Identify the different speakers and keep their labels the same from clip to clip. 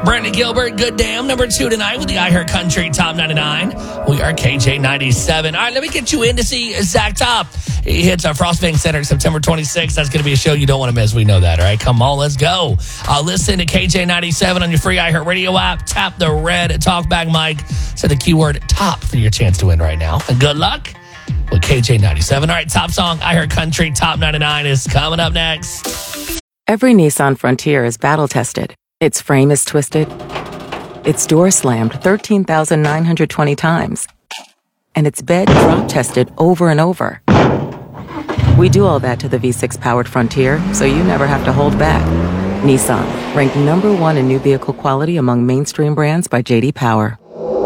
Speaker 1: Brandon Gilbert, Good Damn, number 2 tonight with the iHeart Country Top 99. We are KJ97. All right, let me get you in to see Zach Top. He hits our Frostbank Center September 26th. That's going to be a show you don't want to miss. We know that, all right? Come on, let's go. Listen to KJ97 on your free iHeart Radio app. Tap the red talkback mic. Say the keyword TOP for your chance to win right now. And good luck with KJ97. All right, top song, iHeart Country Top 99 is coming up next.
Speaker 2: Every Nissan Frontier is battle-tested. Its frame is twisted. Its door slammed 13,920 times. And its bed drop-tested over and over. We do all that to the V6-powered Frontier, so you never have to hold back. Nissan, ranked number 1 in new vehicle quality among mainstream brands by J.D. Power.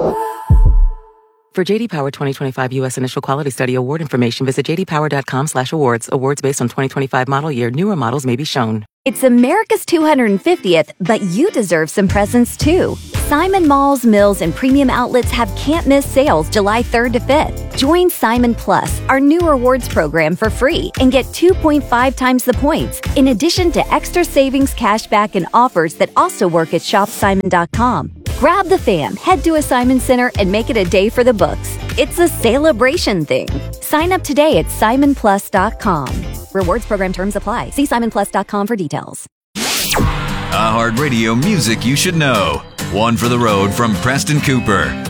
Speaker 2: For J.D. Power 2025 U.S. Initial Quality Study award information, visit jdpower.com/awards. Awards based on 2025 model year. Newer models may be shown.
Speaker 3: It's America's 250th, but you deserve some presents too. Simon Malls, Mills, and Premium Outlets have can't-miss sales July 3rd to 5th. Join Simon Plus, our new rewards program, for free and get 2.5 times the points, in addition to extra savings, cashback, and offers that also work at shopsimon.com. Grab the fam, head to a Simon Center, and make it a day for the books. It's a celebration thing. Sign up today at simonplus.com. Rewards program terms apply. See simonplus.com for details.
Speaker 4: iHeartRadio music you should know. One for the road from Preston Cooper.